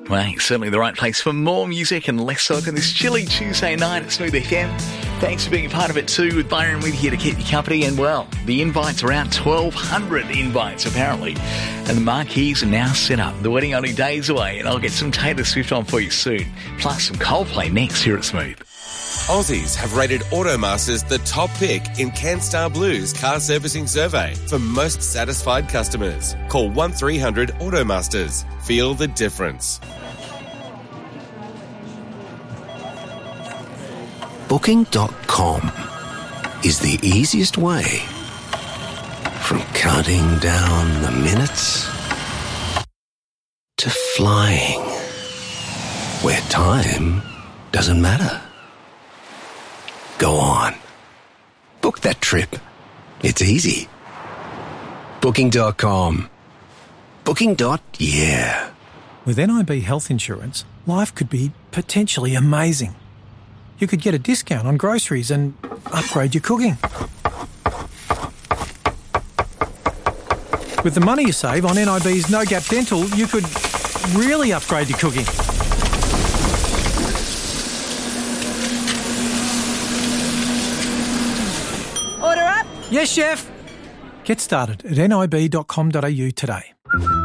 Well, it's certainly the right place for more music and less talk on this chilly Tuesday night at Smooth FM. Thanks for being a part of it too, with Byron with here to keep you company. And well, the invites are out, 1,200 invites apparently. And the marquees are now set up. The wedding only days away, and I'll get some Taylor Swift on for you soon. Plus some Coldplay next here at Smooth. Aussies have rated Automasters the top pick in CanStar Blue's car servicing survey for most satisfied customers. Call 1300 Automasters. Feel the difference. Booking.com is the easiest way from counting down the minutes to flying where time doesn't matter. Go on. Book that trip. It's easy. Booking.com. Booking.yeah. With NIB Health Insurance, life could be potentially amazing. You could get a discount on groceries and upgrade your cooking. With the money you save on NIB's No Gap Dental, you could really upgrade your cooking. Order up. Yes, chef. Get started at nib.com.au today.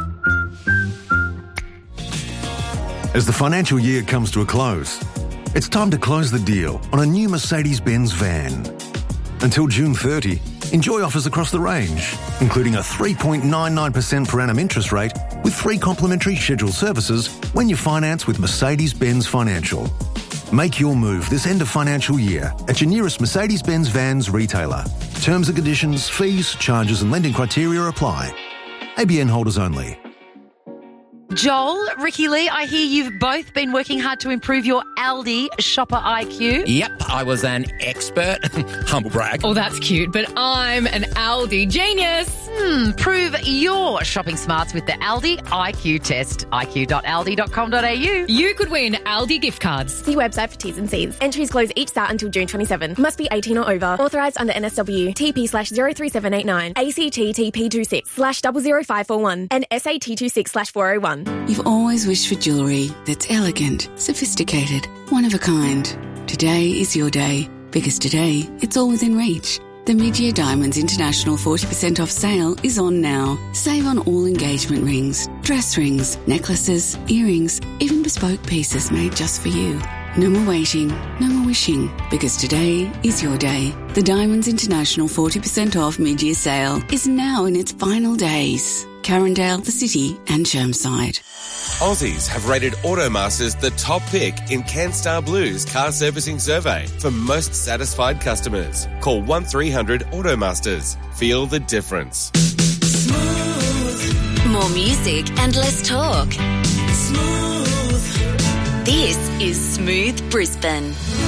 As the financial year comes to a close, it's time to close the deal on a new Mercedes-Benz van. Until June 30, enjoy offers across the range, including a 3.99% per annum interest rate with 3 complimentary scheduled services when you finance with Mercedes-Benz Financial. Make your move this end of financial year at your nearest Mercedes-Benz Vans retailer. Terms and conditions, fees, charges and lending criteria apply. ABN holders only. Joel, Ricky Lee, I hear you've both been working hard to improve your Aldi shopper IQ. Yep, I was an expert. Humble brag. Oh, that's cute, but I'm an Aldi genius. Prove your shopping smarts with the Aldi IQ test. iq.aldi.com.au. You could win Aldi gift cards. See website for T's and C's. Entries close each start until June 27. Must be 18 or over. Authorised under NSW. TP/03789. ACT TP26/00541. And SAT26/401. You've always wished for jewellery that's elegant, sophisticated, one of a kind. Today is your day, because today it's all within reach. The Mid-Year Diamonds International 40% off sale is on now. Save on all engagement rings, dress rings, necklaces, earrings, even bespoke pieces made just for you. No more waiting, no more wishing, because today is your day. The Diamonds International 40% off mid-year sale is now in its final days. Carindale, the City and Chermside. Aussies have rated Automasters the top pick in CanStar Blue's car servicing survey for most satisfied customers. Call 1300 Automasters. Feel the difference. Smooth. More music and less talk. Smooth. This is Smooth Brisbane.